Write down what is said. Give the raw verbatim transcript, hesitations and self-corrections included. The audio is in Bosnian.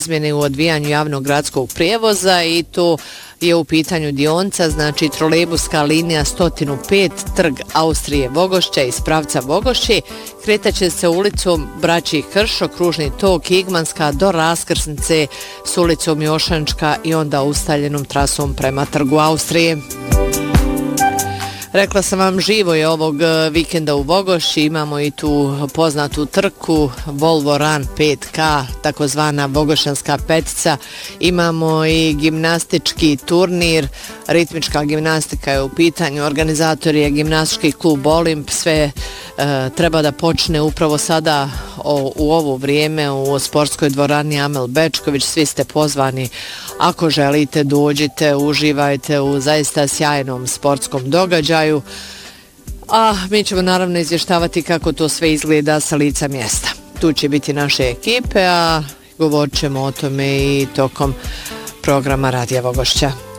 izmjene u odvijanju javnog gradskog prijevoza i to je u pitanju dionica, znači trolejbuska linija sto pet Trg Austrije Vogošća iz pravca Vogošće kretaće se ulicom Braći Kršo, kružni tok Igmanska do raskrsnice s ulicom Jošančka i onda ustaljenom trasom prema Trgu Austrije. Rekla sam vam, živo je ovog vikenda u Vogošći, imamo i tu poznatu trku Volvo Run pet K, takozvana Vogošanska petica, imamo i gimnastički turnir, ritmička gimnastika je u pitanju, organizator je gimnastički klub Olimp, sve e, treba da počne upravo sada o, u ovo vrijeme u sportskoj dvorani Amel Bečković, svi ste pozvani, ako želite dođite, uživajte u zaista sjajnom sportskom događaju, a mi ćemo naravno izvještavati kako to sve izgleda sa lica mjesta. Tu će biti naše ekipe, a govorit ćemo o tome i tokom programa Radija Vogošća.